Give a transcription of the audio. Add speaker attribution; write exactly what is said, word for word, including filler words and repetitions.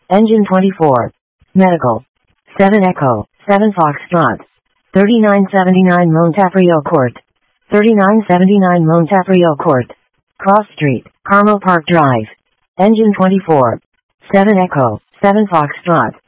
Speaker 1: Engine twenty-four. Medical. seven Echo, seven Foxtrot. thirty-nine seventy-nine Montafrio Court. thirty-nine seventy-nine Montafrio Court. Cross Street, Carmel Park Drive. Engine twenty-four. seven Echo, seven Foxtrot.